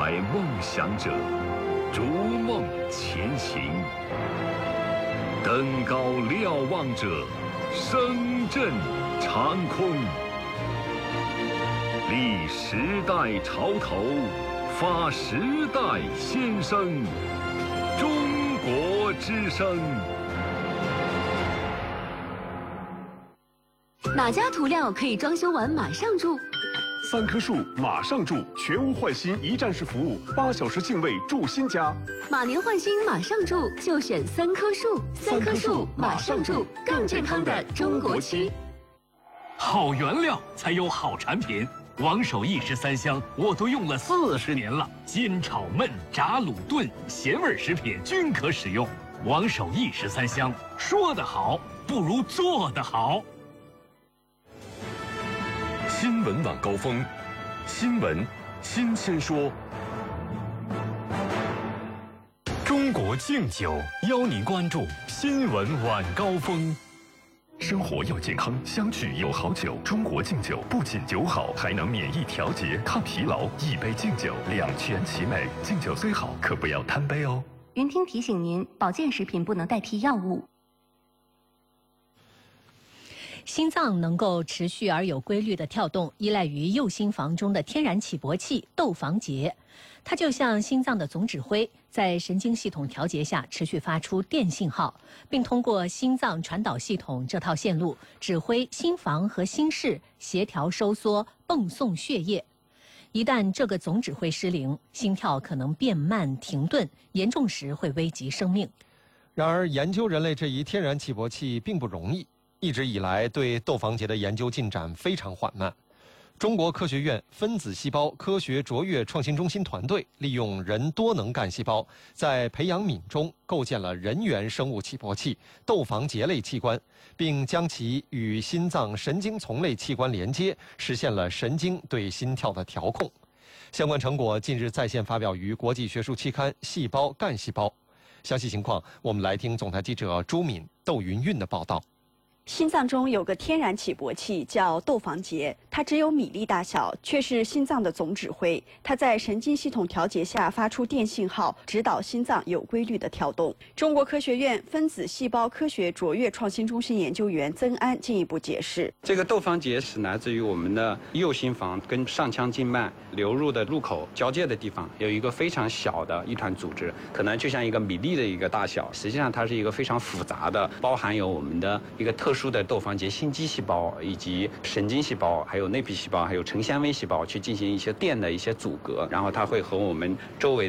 怀梦想者，逐梦前行；登高瞭望者，声震长空。立时代潮头，发时代先声。中国之声。 哪家涂料可以装修完马上住 ？3棵树马上住，全屋换新一站式服务，8小时净位住新家。 马年换新马上住，就选3棵树。3棵树马上住，更健康的中国区。 好原料才有好产品。王守义13香我都用了40年了，煎炒焖炸卤炖咸味食品均可使用。王守义13香，说得好不如做得好。 新闻晚高峰，新闻新鲜说。 中国敬酒邀您关注新闻晚高峰。 生活要健康，相聚有好酒。中国敬酒不仅酒好，还能免疫调节、抗疲劳。一杯敬酒，两全其美。敬酒虽好，可不要贪杯哦。 云听提醒您，保健食品不能代替药物。 心脏能够持续而有规律的跳动，依赖于右心房中的天然起搏器窦房结，它就像心脏的总指挥，在神经系统调节下持续发出电信号，并通过心脏传导系统这套线路指挥心房和心室协调收缩、泵送血液。一旦这个总指挥失灵，心跳可能变慢停顿，严重时会危及生命。 然而，研究人类这一天然起搏器并不容易。一直以来，对窦房结的研究进展非常缓慢。中国科学院分子细胞科学卓越创新中心团队利用人多能干细胞，在培养皿中构建了人源生物起搏器窦房结类器官，并将其与心脏神经丛类器官连接，实现了神经对心跳的调控。相关成果近日在线发表于国际学术期刊《细胞干细胞》。详细情况，我们来听总台记者朱敏、窦云韵的报道。 心脏中有个天然起搏器叫窦房结，它只有米粒大小，却是心脏的总指挥。它在神经系统调节下发出电信号，指导心脏有规律的跳动。中国科学院分子细胞科学卓越创新中心研究员曾安进一步解释： 这个窦房结是来自于我们的右心房跟上腔静脉流入的入口交界的地方，有一个非常小的一团组织，可能就像一个米粒的一个大小。实际上，它是一个非常复杂的，包含有我们的一个特殊的窦房结心肌细胞，以及神经细胞，还有内皮细胞，还有成纤维细胞去进行一些电的一些阻隔，然后它会和我们周围